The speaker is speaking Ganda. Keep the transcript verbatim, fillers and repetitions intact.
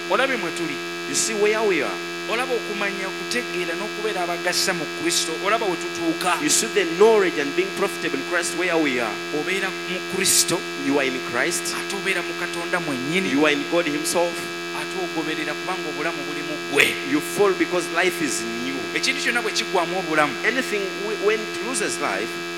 olabe mwe tuli. You see where we are. Olaba okumanya kutegeera n'okubeera abagasa mu Kristo. Olaba we tutuuka. You see the knowledge and being profitable in Christ where we are. Obeera mu Kristo. You are in Christ. Ate obeera mu Katonda mwennyini. You are in God himself. Ate ogoberera kubanga obulamu buli mu ggwe. You fall because life is new. Ekintu kyonna bwe kiggwamu obulamu. Anything when it loses life,